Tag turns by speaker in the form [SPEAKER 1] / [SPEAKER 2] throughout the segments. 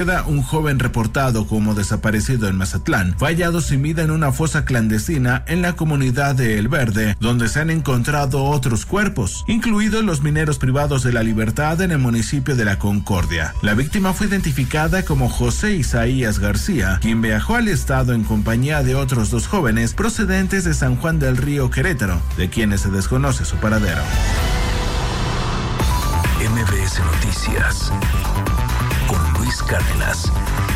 [SPEAKER 1] Un joven reportado como desaparecido en Mazatlán fue hallado sin vida en una fosa clandestina en la comunidad de El Verde, donde se han encontrado otros cuerpos, incluidos los mineros privados de la libertad en el municipio de La Concordia. La víctima fue identificada como José Isaías García, quien viajó al estado en compañía de otros 2 jóvenes procedentes de San Juan del Río, Querétaro, de quienes se desconoce su paradero.
[SPEAKER 2] MBS Noticias con Luis Cárdenas.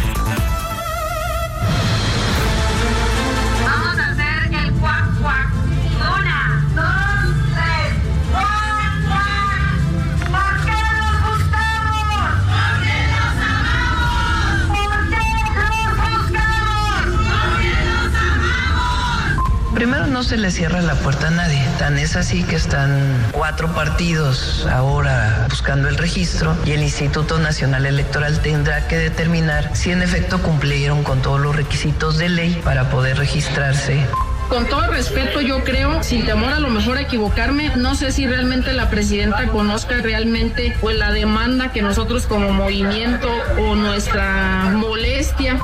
[SPEAKER 3] Vamos a hacer el cuac cuac. 1, 2, 3. ¡Cuac cuac! ¿Por qué nos gustamos? Porque los amamos. ¿Por qué los buscamos? Porque los amamos.
[SPEAKER 4] Primero, no se le cierra la puerta a nadie. Tan es así que están 4 partidos ahora buscando el registro y el Instituto Nacional Electoral tendrá que determinar si en efecto cumplieron con todos los requisitos de ley para poder registrarse.
[SPEAKER 5] Con todo respeto, yo creo, sin temor a lo mejor a equivocarme, no sé si realmente la presidenta conozca realmente pues la demanda que nosotros como movimiento o nuestra molestia.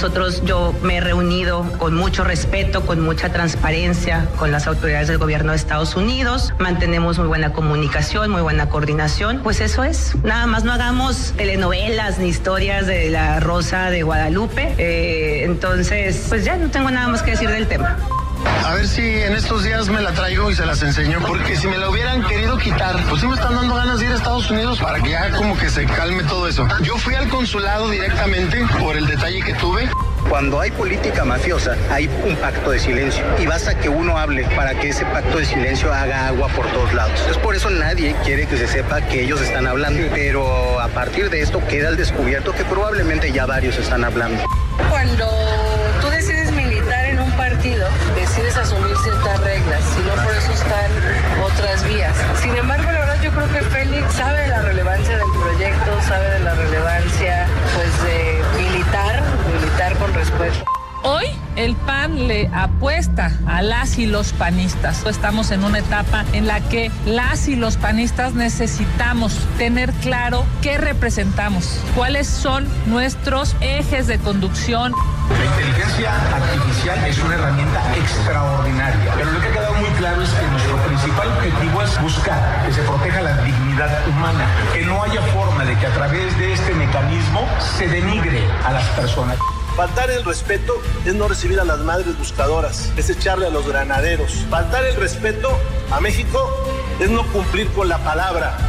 [SPEAKER 6] Yo me he reunido con mucho respeto, con mucha transparencia con las autoridades del gobierno de Estados Unidos. Mantenemos muy buena comunicación, muy buena coordinación. Pues eso es. Nada más no hagamos telenovelas ni historias de la Rosa de Guadalupe. Entonces, pues ya no tengo nada más que decir del tema.
[SPEAKER 7] A ver si en estos días me la traigo y se las enseño, porque si me la hubieran querido quitar, pues sí me están dando ganas de ir a Estados Unidos para que ya como que se calme todo eso. Yo fui al consulado directamente por el detalle que tuve.
[SPEAKER 8] Cuando hay política mafiosa, hay un pacto de silencio y basta que uno hable para que ese pacto de silencio haga agua por todos lados. Entonces por eso nadie quiere que se sepa que ellos están hablando, pero a partir de esto queda al descubierto que probablemente ya varios están hablando.
[SPEAKER 5] Cuando tú decides militar en un partido, decides asumir ciertas reglas, si no por eso están otras vías. Sin embargo, la verdad yo creo que Félix sabe de la relevancia del proyecto, sabe de la relevancia pues de militar con respeto.
[SPEAKER 9] Hoy el PAN le apuesta a las y los panistas. Estamos en una etapa en la que las y los panistas necesitamos tener claro qué representamos, cuáles son nuestros ejes de conducción.
[SPEAKER 10] La inteligencia artificial es una herramienta extraordinaria, pero lo que ha quedado muy claro es que nuestro principal objetivo es buscar que se proteja la dignidad humana, que no haya forma de que a través de este mecanismo se denigre a las personas.
[SPEAKER 11] Faltar el respeto es no recibir a las madres buscadoras, es echarle a los granaderos. Faltar el respeto a México es no cumplir con la palabra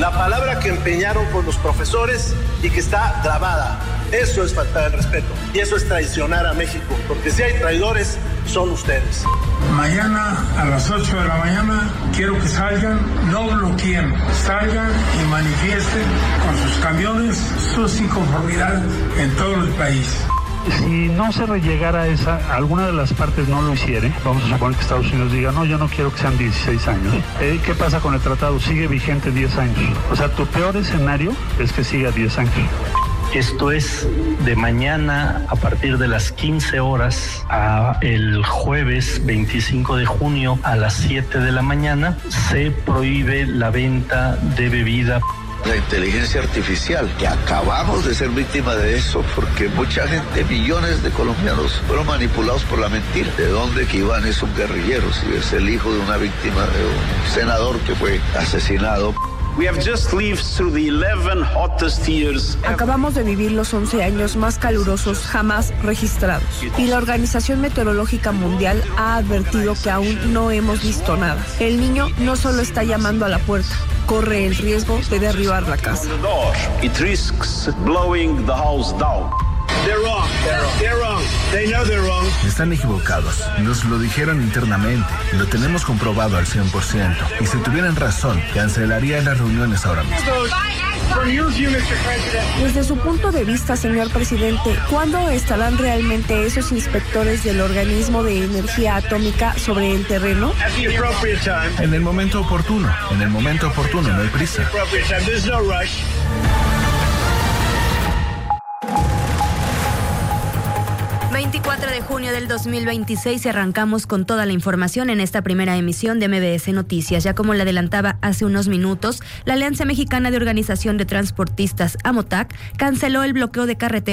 [SPEAKER 11] que empeñaron con los profesores y que está grabada. Eso es faltar el respeto y eso es traicionar a México, porque si hay traidores, son ustedes.
[SPEAKER 12] Mañana a las 8 de la mañana quiero que salgan, no bloqueen, salgan y manifiesten con sus camiones sus inconformidades en todo el país.
[SPEAKER 13] Si no se llegara a alguna de las partes no lo hiciere, vamos a suponer que Estados Unidos diga, no, yo no quiero que sean 16 años. ¿Qué pasa con el tratado? Sigue vigente 10 años. O sea, tu peor escenario es que siga 10 años.
[SPEAKER 14] Esto es de mañana a partir de las 15 horas a el jueves 25 de junio a las 7 de la mañana. Se prohíbe la venta de bebida.
[SPEAKER 15] La inteligencia artificial, que acabamos de ser víctimas de eso porque mucha gente, millones de colombianos fueron manipulados por la mentira. ¿De dónde que Iván es un guerrillero? Si es el hijo de una víctima de un senador que fue asesinado.
[SPEAKER 16] Acabamos de vivir los 11 años más calurosos jamás registrados y la Organización Meteorológica Mundial ha advertido que aún no hemos visto nada. El niño no solo está llamando a la puerta, corre el riesgo de derribar la casa.
[SPEAKER 1] Están equivocados. Nos lo dijeron internamente. Lo tenemos comprobado al 100%. Y si tuvieran razón, cancelaría las reuniones ahora mismo.
[SPEAKER 16] Desde su punto de vista, señor presidente, ¿cuándo estarán realmente esos inspectores del organismo de energía atómica sobre el terreno?
[SPEAKER 1] En el momento oportuno. En el momento oportuno, no hay prisa.
[SPEAKER 17] 24 de junio del 2026 y arrancamos con toda la información en esta primera emisión de MBS Noticias. Ya como le adelantaba hace unos minutos, la Alianza Mexicana de Organización de Transportistas, AMOTAC, canceló el bloqueo de carretera